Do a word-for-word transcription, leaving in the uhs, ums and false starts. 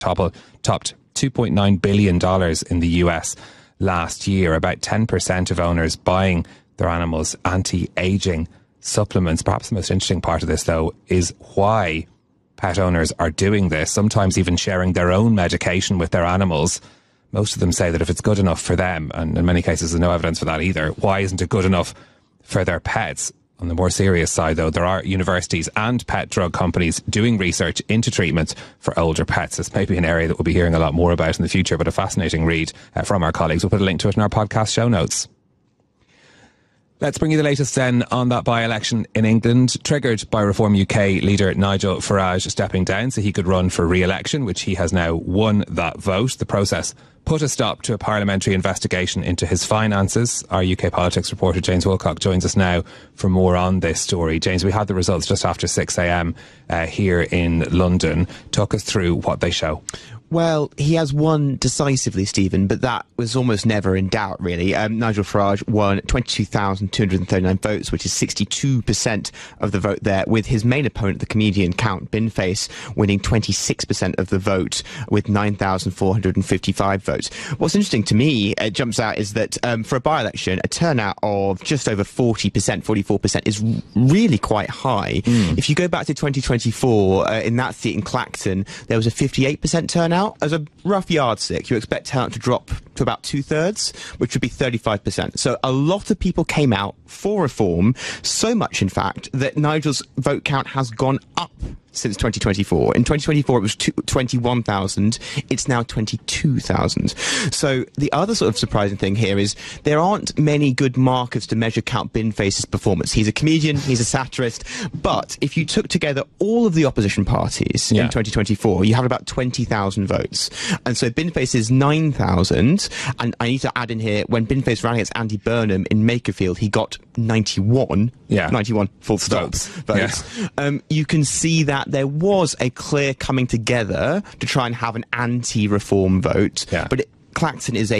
toppled, topped two point nine billion dollars in the U S last year. About ten percent of owners buying their animals anti-aging supplements. Perhaps the most interesting part of this, though, is why pet owners are doing this, sometimes even sharing their own medication with their animals. Most of them say that if it's good enough for them, and in many cases there's no evidence for that either, why isn't it good enough for their pets? On the more serious side, though, there are universities and pet drug companies doing research into treatment for older pets. This may be an area that we'll be hearing a lot more about in the future, but a fascinating read uh, from our colleagues. We'll put a link to it in our podcast show notes. Let's bring you the latest then on that by-election in England, triggered by Reform U K leader Nigel Farage stepping down so he could run for re-election, which he has now won that vote. The process put a stop to a parliamentary investigation into his finances. Our U K politics reporter James Wilcock joins us now for more on this story. James, we had the results just after six a.m. Uh, here in London. Talk us through what they show. Well, he has won decisively, Stephen, but that was almost never in doubt, really. Um, Nigel Farage won twenty-two thousand two hundred thirty-nine votes, which is sixty-two percent of the vote there, with his main opponent, the comedian Count Binface, winning twenty-six percent of the vote with nine thousand four hundred fifty-five votes. What's interesting to me, it jumps out, is that um, for a by-election, a turnout of just over forty percent, forty-four percent is really quite high. Mm. If you go back to twenty twenty-four, uh, in that seat in Clacton, there was a fifty-eight percent turnout. As a rough yardstick, you expect turnout to drop to about two-thirds, which would be thirty-five percent. So a lot of people came out for reform, so much, in fact, that Nigel's vote count has gone up since twenty twenty-four. In twenty twenty-four, it was twenty-one thousand. It's now twenty-two thousand. So the other sort of surprising thing here is there aren't many good markers to measure Count Binface's performance. He's a comedian, he's a satirist, but if you took together all of the opposition parties yeah. in twenty twenty-four, you have about twenty thousand votes. And so Binface is nine thousand, and I need to add in here, when Binface ran against Andy Burnham in Makerfield, he got ninety-one. Yeah. ninety-one, full stop. Votes. votes. Yeah. Um, you can see that there was a clear coming together to try and have an anti-reform vote, yeah. but it, Clacton is a